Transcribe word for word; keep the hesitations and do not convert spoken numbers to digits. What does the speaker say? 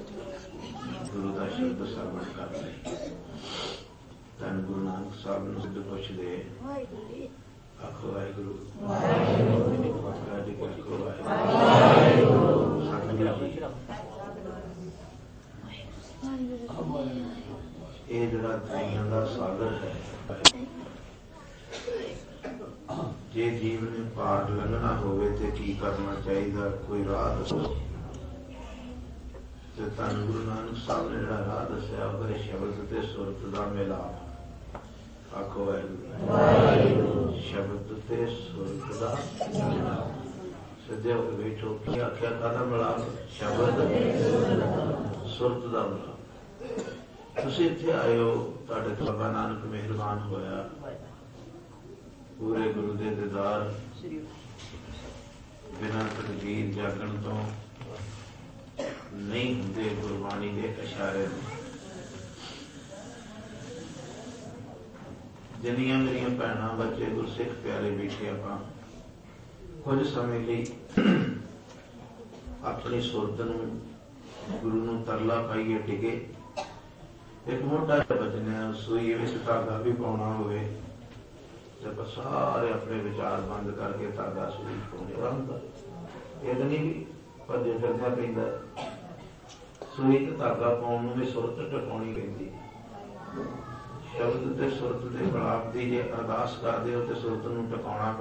ਗੁਰੂ ਦਾ ਸ਼ਬਦ ਸਰਵਣ ਕਰ ਲੈ। ਧੰਨ ਗੁਰੂ ਨਾਨਕ ਸਾਹਿਬ ਨੂੰ ਸਿੱਧ ਪੁੱਛਦੇ ਆਖੋ ਵਾਹਿਗੁਰੂ ਵਾਹਿਗੁਰੂ ਜੀ ਕੋ ਵਾਹਿਗੁਰੂ ਸਤਿਗੁਰੂ ਜੀ। ਇਹ ਜਿਹੜਾ ਦਰਿਆਵਾਂ ਦਾ ਸਾਗਰ ਹੈ, ਜੇ ਜੀਵ ਨੇ ਪਾਰ ਲੰਘਣਾ ਹੋਵੇ ਤੇ ਕੀ ਕਰਨਾ ਚਾਹੀਦਾ, ਕੋਈ ਰਾਹ ਦੱਸੋ। ਤੇ ਧੰਨ ਗੁਰੂ ਨਾਨਕ ਸਾਹਿਬ ਨੇ ਜਿਹੜਾ ਰਾਹ ਦੱਸਿਆ ਉਹਦੇ ਸ਼ਬਦ ਤੇ ਸੁਰਤ ਦਾ ਮਿਲਾਪ। ਆਖੋ ਵਾਹਿਗੁਰੂ। ਸ਼ਬਦ ਤੇ ਸੁਰਤ ਦਾ ਮਿਲਾਪ। ਸਿੱਧੇ ਹੋ ਕੇ ਬੈਠੋ। ਕੀ ਆਖਿਆ? ਕਾਹਦਾ ਮਿਲਾਪ? ਸ਼ਬਦ ਸੁਰਤ ਦਾ ਮਿਲਾਪ। ਤੁਸੀਂ ਇੱਥੇ ਆਏ ਹੋ, ਤੁਹਾਡੇ ਤੋਂ ਬਾਬਾ ਨਾਨਕ ਮਿਹਰਬਾਨ ਹੋਇਆ। ਪੂਰੇ ਗੁਰੂ ਦੇ ਦੀਦਾਰ ਬਿਨਾਂ ਤਕਦੀਰ ਜਾਗਣ ਤੋਂ ਨਹੀਂ ਹੁੰਦੇ। ਗੁਰਬਾਣੀ ਦੇ ਇਸ਼ਾਰੇ ਜਿੰਨੀਆਂ ਮੇਰੀਆਂ ਭੈਣਾਂ ਬੱਚੇ ਗੁਰਸਿੱਖ ਪਿਆਰੇ ਬੈਠੇ, ਆਪਾਂ ਕੁਝ ਸਮੇਂ ਲਈ ਆਪਣੀ ਸੁਰਤ ਨੂੰ ਗੁਰੂ ਨੂੰ ਤਰਲਾ ਪਾਈਏ ਟਿਕੇ। ਇੱਕ ਮੋਟਾ ਬਚਨਾ ਸੂਈ ਵਿੱਚ ਧਾਗਾ ਵੀ ਪਾਉਣਾ ਹੋਵੇ ਤੇ ਆਪਾਂ ਸਾਰੇ ਆਪਣੇ ਵਿਚਾਰ ਬੰਦ ਕਰਕੇ ਧਾਗਾ ਸੂਈ ਪਾਉਣੇ ਆਰਾਮ ਕਰ। ਇਹ ਤਾਂ ਨਹੀਂ ਵੀ ਭੱਜੇ ਫਿਰਨਾ ਪੈਂਦਾ। ਸੂਈ ਤੇ ਧਾਗਾ ਪਾਉਣ ਨੂੰ ਵੀ ਸੁਰਤ ਟਿਕਾਉਣੀ ਪੈਂਦੀ। ਸ਼ਬਦ ਤੇ ਸੁਰਤ ਦੇ ਮਿਲਾਪ ਦੀ ਜੇ ਅਰਦਾਸ ਕਰਦੇ ਹੋ ਤੇ ਸੁਰਤ ਨੂੰ ਟਿਕਾਉਣਾ